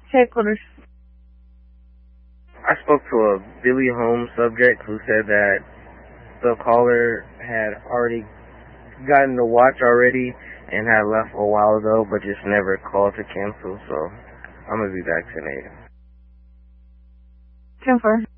Headquarters. I spoke to a Billy Holmes subject who said that the caller had already gotten the watch already and had left a while ago, but just never called to cancel, so I'm going to be back tonight. 10-4.